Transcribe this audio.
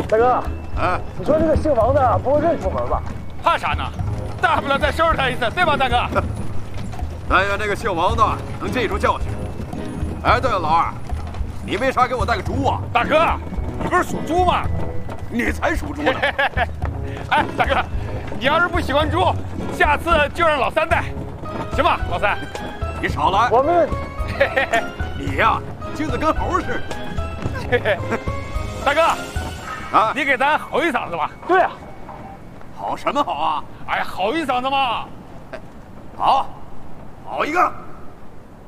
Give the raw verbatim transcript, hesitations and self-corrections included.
大哥， 啊， 你说这个姓王的不会认出门吧？ 怕啥呢？大不了再收拾他一次，对吧，大哥？ 但愿这个姓王的能记住教训。哎，对了，老二，你为啥给我带个猪啊？ 大哥，你不是属猪吗？ 你才属猪呢！ 哎，大哥，你要是不喜欢猪，下次就让老三带，行吧？老三， 你少来！ 我没问题。 你呀，精的跟猴似的。 大哥， 啊， 你给咱吼一嗓子吧。 对啊， 好什么好啊？ 哎，吼一嗓子嘛。 好，好一个。